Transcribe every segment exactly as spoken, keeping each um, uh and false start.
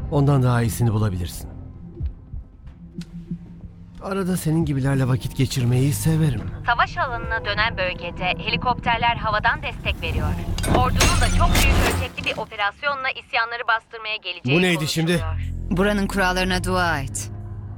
Ondan daha iyisini bulabilirsin. Arada senin gibilerle vakit geçirmeyi severim. Savaş alanına dönen bölgede helikopterler havadan destek veriyor. Ordunun da çok büyük ölçekli bir operasyonla isyanları bastırmaya geleceği Bu neydi şimdi? konuşuluyor. Buranın kurallarına dua et.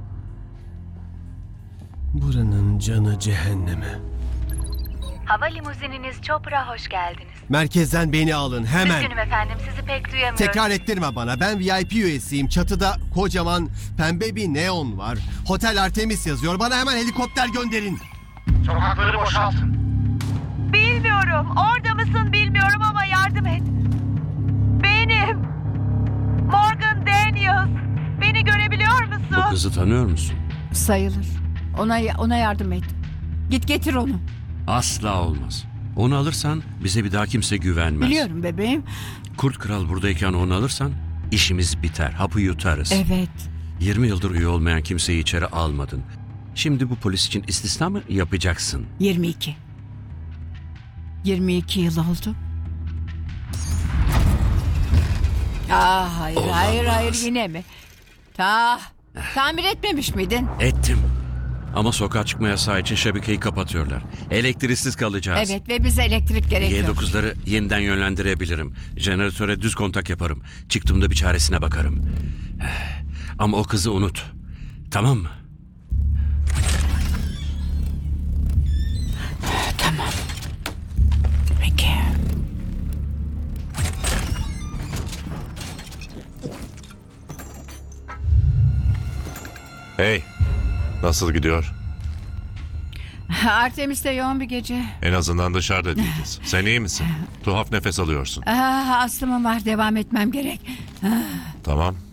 Buranın canı cehenneme. Hava limuzininiz Chopra, hoş geldiniz. Merkezden beni alın hemen. Üzgünüm efendim, sizi pek duyamıyorum. Tekrar ettirme bana. Ben V I P üyesiyim. Çatıda kocaman pembe bir neon var. Hotel Artemis yazıyor. Bana hemen helikopter gönderin. Sokakları boşaltın. Bilmiyorum, orada mısın bilmiyorum ama yardım et. Benim. Morgan Daniels. Beni görebiliyor musun? Bu kızı tanıyor musun? Sayılır. Ona ona yardım et. Git getir onu. Asla olmaz. Onu alırsan bize bir daha kimse güvenmez. Biliyorum bebeğim. Kurt Kral buradayken onu alırsan işimiz biter. Hapı yutarız. Evet. yirmi yıldır üye olmayan kimseyi içeri almadın. Şimdi bu polis için istisna mı yapacaksın? yirmi iki. yirmi iki yıl oldu. Aa, hayır Olamaz. hayır hayır yine mi? Ta tamir etmemiş miydin? Ettim. Ama sokağa çıkma yasağı için şebekeyi kapatıyorlar. Elektriksiz kalacağız. Evet ve bize elektrik Y gerekiyor. dokuzları yeniden yönlendirebilirim. Jeneratöre düz kontak yaparım. Çıktığımda bir çaresine bakarım. Ama o kızı unut. Tamam mı? Tamam. Peki. Hey, nasıl gidiyor? Artemis'te yoğun bir gece. En azından dışarıda değiliz. Sen iyi misin? Tuhaf nefes alıyorsun. Aa, astımım var, devam etmem gerek. Tamam,